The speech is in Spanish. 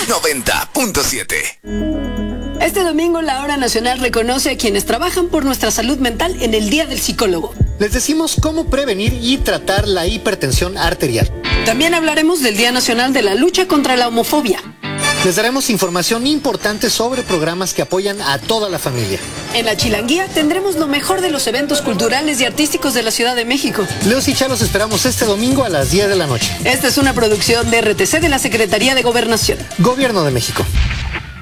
90.7. Este domingo la Hora Nacional reconoce a quienes trabajan por nuestra salud mental en el Día del Psicólogo. Les decimos cómo prevenir y tratar la hipertensión arterial. También hablaremos del Día Nacional de la Lucha contra la Homofobia. Les daremos información importante sobre programas que apoyan a toda la familia. En la Chilanguía tendremos lo mejor de los eventos culturales y artísticos de la Ciudad de México. Leos y Cha los esperamos este domingo a las 10 de la noche. Esta es una producción de RTC de la Secretaría de Gobernación. Gobierno de México.